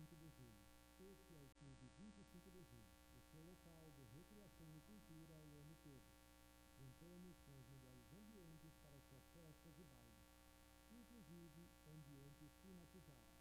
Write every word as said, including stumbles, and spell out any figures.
cinco de julho. Este é o Clube vinte e cinco de julho, o seu local de recreação e cultura o ano todo. Contamos com os melhores ambientes para suas festas e bailes, inclusive ambientes climatizados.